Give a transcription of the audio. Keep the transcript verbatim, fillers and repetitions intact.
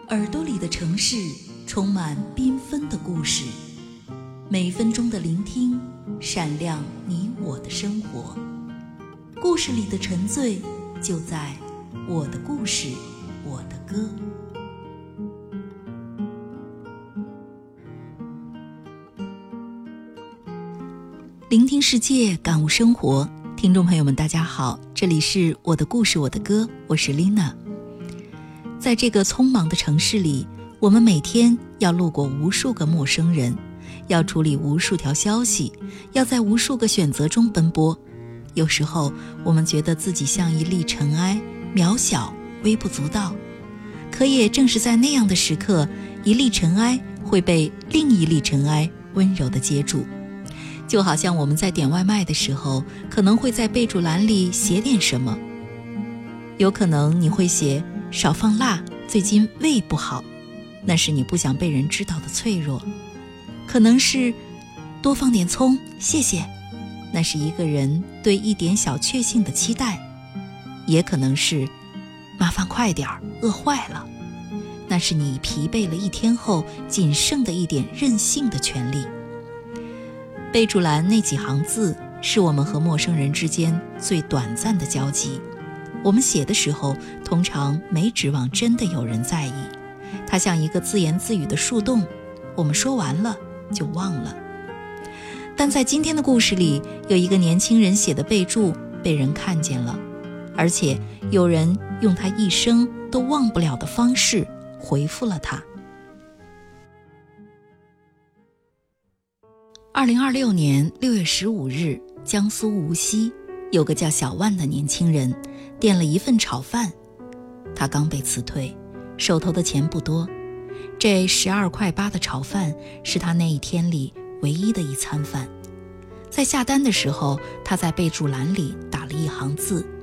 耳朵里的城市充满缤纷的故事，每分钟的聆听闪亮你我的生活。故事里的沉醉就在我的故事我的歌。聆听世界，感悟生活。听众朋友们大家好，这里是我的故事我的歌，我是 Lina。 在这个匆忙的城市里，我们每天要路过无数个陌生人，要处理无数条消息，要在无数个选择中奔波。有时候我们觉得自己像一粒尘埃，渺小微不足道，可也正是在那样的时刻，一粒尘埃会被另一粒尘埃温柔地接住。就好像我们在点外卖的时候，可能会在备注栏里写点什么，有可能你会写少放辣，最近胃不好，那是你不想被人知道的脆弱；可能是多放点葱，谢谢，那是一个人对一点小确幸的期待；也可能是麻烦快点儿，饿坏了，那是你疲惫了一天后仅剩的一点任性的权利。备注栏那几行字是我们和陌生人之间最短暂的交集，我们写的时候通常没指望真的有人在意，它像一个自言自语的树洞，我们说完了就忘了。但在今天的故事里，有一个年轻人写的备注被人看见了，而且有人用他一生都忘不了的方式回复了他。二零二六年六月十五日，江苏无锡有个叫小万的年轻人点了一份炒饭。他刚被辞退，手头的钱不多，这十二块八的炒饭是他那一天里唯一的一餐饭。在下单的时候，他在备注栏里打了一行字：